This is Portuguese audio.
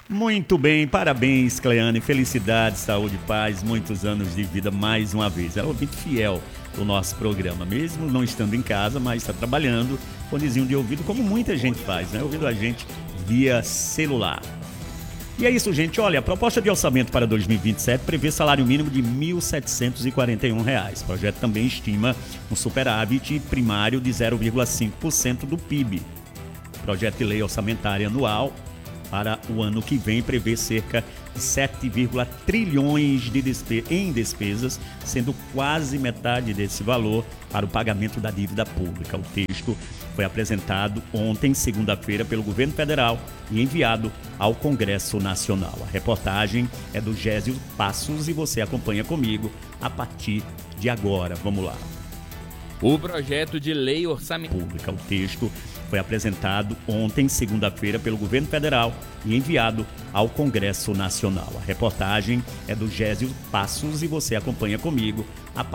Muito bem, parabéns, Cleane. Felicidade, saúde, paz, muitos anos de vida mais uma vez. Ela é ouvinte fiel do nosso programa, mesmo não estando em casa, mas está trabalhando, fonezinho de ouvido, como muita gente faz, né? Ouvindo a gente via celular. E é isso, gente. Olha, a proposta de orçamento para 2027 prevê salário mínimo de R$ 1.741. O projeto também estima um superávit primário de 0,5% do PIB. O projeto de lei orçamentária anual para o ano que vem prevê cerca de 7,1 trilhões em despesas, sendo quase metade desse valor para o pagamento da dívida pública. O texto foi apresentado ontem, segunda-feira, pelo governo federal e enviado ao Congresso Nacional. A reportagem é do Gésio Passos e você acompanha comigo a partir de agora. Vamos lá. O projeto de lei orçamentária. O texto foi apresentado ontem, segunda-feira, pelo governo federal e enviado ao Congresso Nacional. A reportagem é do Gésio Passos e você acompanha comigo a